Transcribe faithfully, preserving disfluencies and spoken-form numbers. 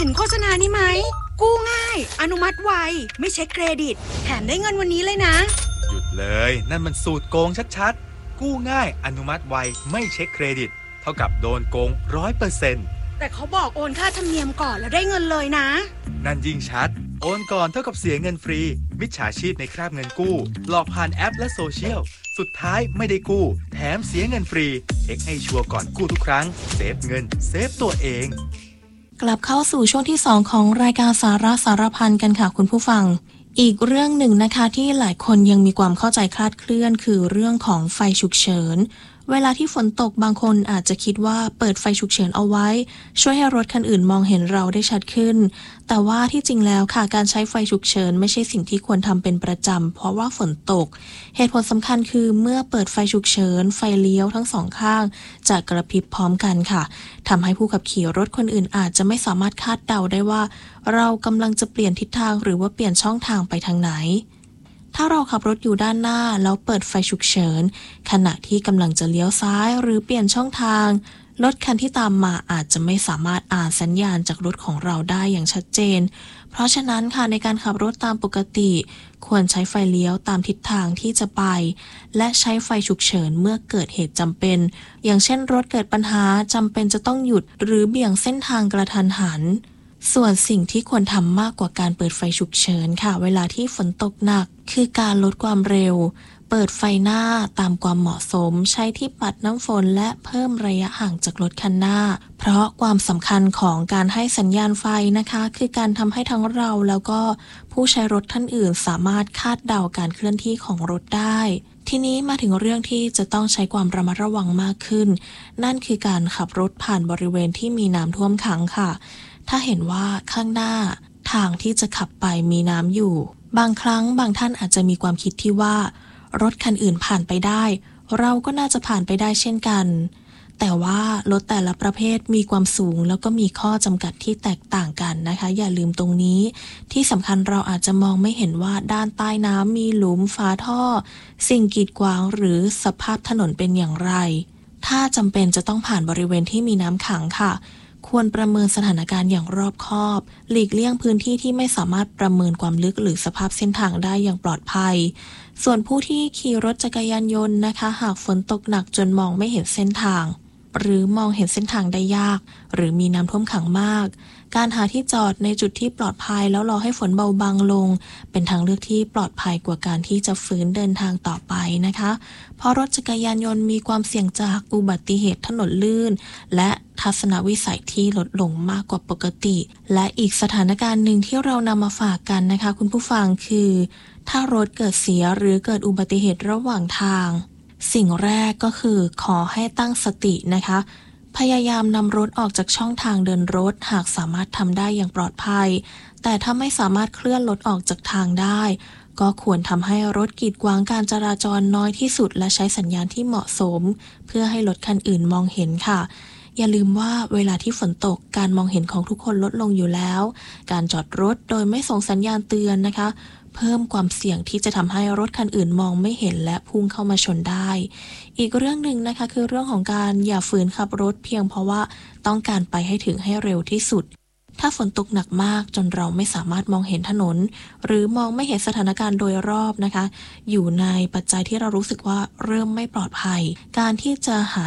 นโฆษณานี้ไหมกู้ง่ายอนุมัติไวไม่เช็คเครดิตแถมได้เงินวันนี้เลยนะหยุดเลยนั่นมันสูตรโกงชัดๆกู้ง่ายอนุมัติไวไม่เช็คเครดิตเท่ากับโดนโกง ร้อยเปอร์เซ็นต์แต่เขาบอกโอนค่าธรรมเนียมก่อนแล้วได้เงินเลยนะนั่นยิ่งชัดโอนก่อนเท่ากับเสียเงินฟรีมิจฉาชีพในคราบเงินกู้หลอกผ่านแอปและโซเชียลสุดท้ายไม่ได้กู้แถมเสียเงินฟรีเช็คให้ชัวร์ก่อนกู้ทุกครั้งเซฟเงินเซฟตัวเองกลับเข้าสู่ช่วงที่สองของรายการสาระสารพันกันค่ะคุณผู้ฟังอีกเรื่องหนึ่งนะคะที่หลายคนยังมีความเข้าใจคลาดเคลื่อนคือเรื่องของไฟฉุกเฉินเวลาที่ฝนตกบางคนอาจจะคิดว่าเปิดไฟฉุกเฉินเอาไว้ช่วยให้รถคันอื่นมองเห็นเราได้ชัดขึ้นแต่ว่าที่จริงแล้วค่ะการใช้ไฟฉุกเฉินไม่ใช่สิ่งที่ควรทำเป็นประจำเพราะว่าฝนตกเหตุผลสำคัญคือเมื่อเปิดไฟฉุกเฉินไฟเลี้ยวทั้งสองข้างจะกระพริบพร้อมกันค่ะทำให้ผู้ขับขี่รถคนอื่นอาจจะไม่สามารถคาดเดาได้ว่าเรากำลังจะเปลี่ยนทิศทางหรือว่าเปลี่ยนช่องทางไปทางไหนถ้าเราขับรถอยู่ด้านหน้าแล้วเปิดไฟฉุกเฉินขณะที่กำลังจะเลี้ยวซ้ายหรือเปลี่ยนช่องทางรถคันที่ตามมาอาจจะไม่สามารถอ่านสัญญาณจากรถของเราได้อย่างชัดเจนเพราะฉะนั้นค่ะในการขับรถตามปกติควรใช้ไฟเลี้ยวตามทิศทางที่จะไปและใช้ไฟฉุกเฉินเมื่อเกิดเหตุจำเป็นอย่างเช่นรถเกิดปัญหาจำเป็นจะต้องหยุดหรือเบี่ยงเส้นทางกระทันหันส่วนสิ่งที่ควรทำมากกว่าการเปิดไฟฉุกเฉินค่ะเวลาที่ฝนตกหนักคือการลดความเร็วเปิดไฟหน้าตามความเหมาะสมใช้ที่ปัดน้ำฝนและเพิ่มระยะห่างจากรถคันหน้าเพราะความสำคัญของการให้สัญญาณไฟนะคะคือการทำให้ทั้งเราแล้วก็ผู้ใช้รถท่านอื่นสามารถคาดเดาการเคลื่อนที่ของรถได้ทีนี้มาถึงเรื่องที่จะต้องใช้ความระมัดระวังมากขึ้นนั่นคือการขับรถผ่านบริเวณที่มีน้ำท่วมขังค่ะถ้าเห็นว่าข้างหน้าทางที่จะขับไปมีน้ำอยู่บางครั้งบางท่านอาจจะมีความคิดที่ว่ารถคันอื่นผ่านไปได้เราก็น่าจะผ่านไปได้เช่นกันแต่ว่ารถแต่ละประเภทมีความสูงแล้วก็มีข้อจำกัดที่แตกต่างกันนะคะอย่าลืมตรงนี้ที่สำคัญเราอาจจะมองไม่เห็นว่าด้านใต้น้ำมีหลุมฝาท่อสิ่งกีดขวางหรือสภาพถนนเป็นอย่างไรถ้าจำเป็นจะต้องผ่านบริเวณที่มีน้ำขังค่ะควรประเมินสถานการณ์อย่างรอบคอบหลีกเลี่ยงพื้นที่ที่ไม่สามารถประเมินความลึกหรือสภาพเส้นทางได้อย่างปลอดภัยส่วนผู้ที่ขี่รถจักรยานยนต์นะคะหากฝนตกหนักจนมองไม่เห็นเส้นทางหรือมองเห็นเส้นทางได้ยากหรือมีน้ำท่วมขังมากการหาที่จอดในจุดที่ปลอดภัยแล้วรอให้ฝนเบาบางลงเป็นทางเลือกที่ปลอดภัยกว่าการที่จะฝืนเดินทางต่อไปนะคะเพราะรถจักรยานยนต์มีความเสี่ยงจากอุบัติเหตุถนนลื่นและทัศนวิสัยที่ลดลงมากกว่าปกติและอีกสถานการณ์หนึ่งที่เรานำมาฝากกันนะคะคุณผู้ฟังคือถ้ารถเกิดเสียหรือเกิดอุบัติเหตุระหว่างทางสิ่งแรกก็คือขอให้ตั้งสตินะคะพยายามนำรถออกจากช่องทางเดินรถหากสามารถทำได้อย่างปลอดภัยแต่ถ้าไม่สามารถเคลื่อนรถออกจากทางได้ก็ควรทำให้รถกีดขวางการจราจรน้อยที่สุดและใช้สัญญาณที่เหมาะสมเพื่อให้รถคันอื่นมองเห็นค่ะอย่าลืมว่าเวลาที่ฝนตกการมองเห็นของทุกคนลดลงอยู่แล้วการจอดรถโดยไม่ส่งสัญญาณเตือนนะคะเพิ่มความเสี่ยงที่จะทำให้รถคันอื่นมองไม่เห็นและพุ่งเข้ามาชนได้อีกเรื่องหนึ่งนะคะคือเรื่องของการอย่าฝืนขับรถเพียงเพราะว่าต้องการไปให้ถึงให้เร็วที่สุดถ้าฝนตกหนักมากจนเราไม่สามารถมองเห็นถนนหรือมองไม่เห็นสถานการณ์โดยรอบนะคะอยู่ในปัจจัยที่เรารู้สึกว่าเริ่มไม่ปลอดภัยการที่จะหา